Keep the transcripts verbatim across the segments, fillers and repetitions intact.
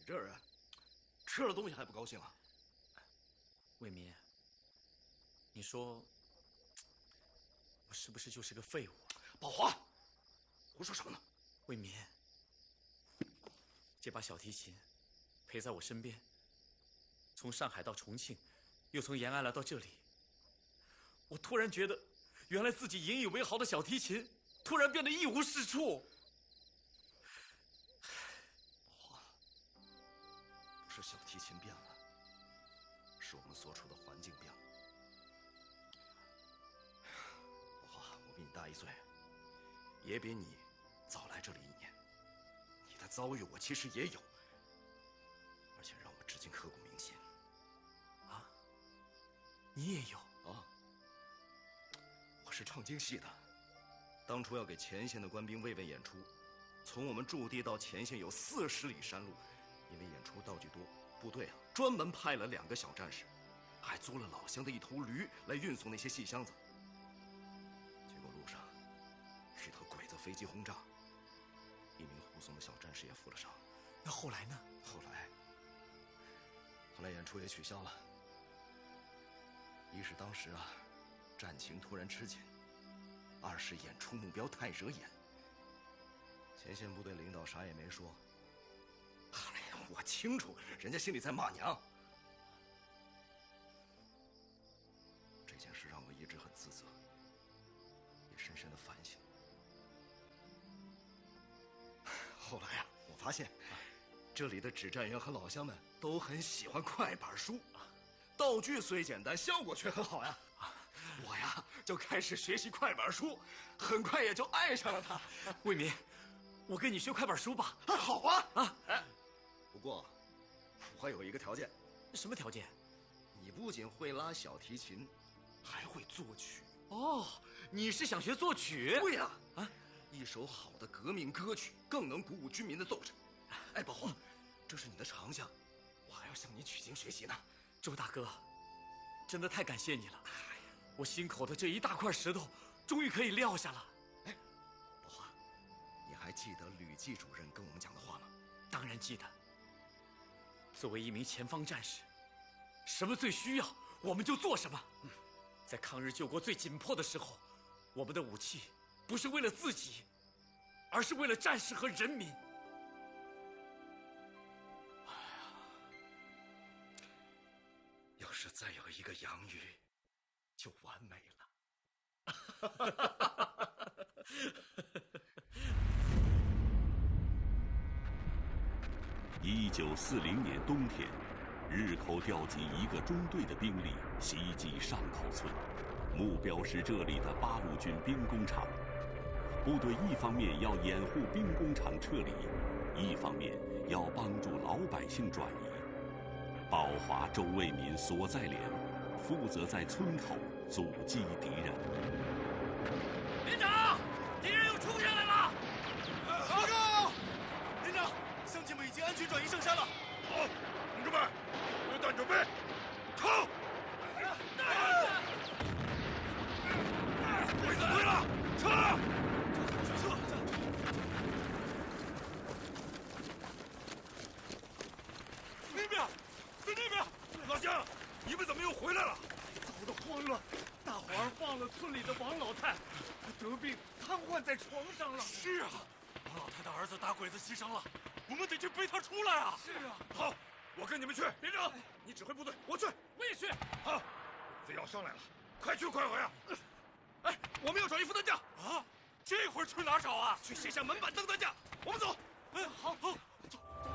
这人吃了东西还不高兴啊？ 卫民，你说我是不是就是个废物？ 宝华，胡说什么呢？ 卫民，这把小提琴陪在我身边，从上海到重庆，又从延安来到这里，我突然觉得，原来自己引以为豪的小提琴，突然变得一无是处。 宝华，不是小提琴变了，是我们所处的环境变了。宝华，我比你大一岁，也比你早来这里一年，你的遭遇我其实也有，而且让我至今刻骨铭心。 啊，你也有啊？我是唱京戏的，当初要给前线的官兵慰问演出，从我们驻地到前线有四十里山路，因为演出道具多，部队啊专门派了两个小战士，还租了老乡的一头驴来运送那些细箱子。结果路上遇到鬼子飞机轰炸，一名护送的小战士也负了伤。 那后来呢？ 后来，后来演出也取消了。一是当时啊，战情突然吃紧；二是演出目标太惹眼。前线部队领导啥也没说。哎呀，我清楚，人家心里在骂娘。这件事让我一直很自责，也深深的反省。后来啊，我发现，这里的指战员和老乡们都很喜欢快板书。道具虽简单，效果却很好呀！我呀就开始学习快板书，很快也就爱上了它。 卫民，我跟你学快板书吧。 啊，好啊！啊，哎，不过我还有一个条件。 什么条件？ 你不仅会拉小提琴，还会作曲。 哦，你是想学作曲？ 对呀！啊，一首好的革命歌曲更能鼓舞军民的斗志。哎，宝华，这是你的长项，我还要向你取经学习呢。 周大哥，真的太感谢你了！哎呀，我心口的这一大块石头，终于可以撂下了。 哎，宝华，你还记得吕季主任跟我们讲的话吗？ 当然记得。作为一名前方战士，什么最需要，我们就做什么。嗯，在抗日救国最紧迫的时候，我们的武器不是为了自己，而是为了战士和人民。 要是再有一个杨玉，就完美了。 一九四零年冬天，日寇调集一个中队的兵力袭击上口村，目标是这里的八路军兵工厂。部队一方面要掩护兵工厂撤离，一方面要帮助老百姓转移。宝华、周卫民所在连负责在村口阻击敌人。 连长，敌人又冲下来了！ 报告，连长，乡亲们已经安全转移上山了。 好，同志们，榴弹准备，冲！鬼子退了，撤！ 撤！ 那边，在那边，老乡，你们怎么又回来了？ 早都慌了，大伙儿忘了村里的王老太，得病瘫痪在床上了。 是啊，王老太的儿子打鬼子牺牲了，我们得去背他出来啊！ 是啊， 好，我跟你们去。连长，你指挥部队，我去。 我也去。 好，贼要上来了，快去快回啊！ 哎，我们要找一副担架啊！这会儿去哪找啊？ 去卸下门板凳担架。我们走。 哎，好，好，走。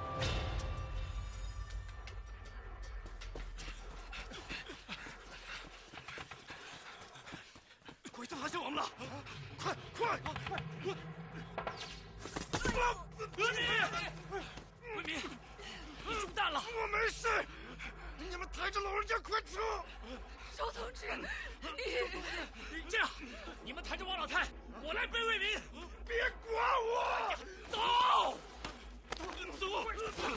鬼子发现我们了！ 快快快！ 卫民，卫民，你中弹了！ 我没事，你们抬着老人家快撤！ 周同志， 你这样，你们抬着王老太，我来背卫民。 别管我， 走， 走！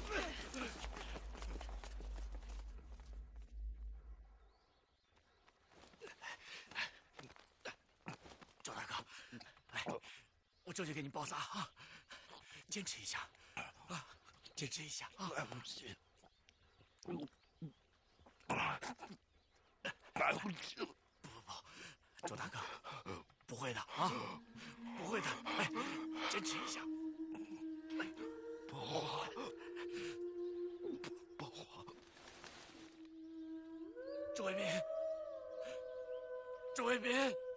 赵大哥，来，我这就给你包扎啊，坚持一下啊！ 坚持一下啊！ 来不及，来不及了。 不不不，周大哥，不会的啊，不会的，哎，坚持一下。 不花，不花。 周卫民，周卫民。